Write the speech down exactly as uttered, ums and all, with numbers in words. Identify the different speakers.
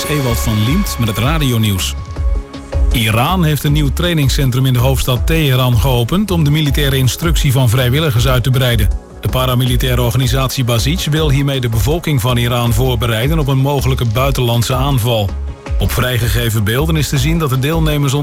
Speaker 1: is Ewald van Liemt met het radionieuws. Iran heeft een nieuw trainingscentrum in de hoofdstad Teheran geopend om de militaire instructie van vrijwilligers uit te breiden. De paramilitaire organisatie Basij wil hiermee de bevolking van Iran voorbereiden op een mogelijke buitenlandse aanval. Op vrijgegeven beelden is te zien dat de deelnemers onder